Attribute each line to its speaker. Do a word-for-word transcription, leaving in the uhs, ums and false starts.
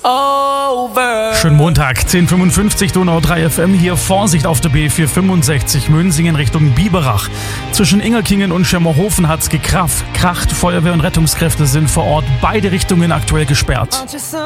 Speaker 1: over.
Speaker 2: Schönen Montag, zehn Uhr fünfundfünfzig, Donau drei F M. Hier Vorsicht auf der B vierhundertfünfundsechzig Münsingen Richtung Biberach. Zwischen Ingerkingen und Schemmerhofen hat's gekracht. Kracht, Feuerwehr und Rettungskräfte sind vor Ort. Beide Richtungen aktuell gesperrt.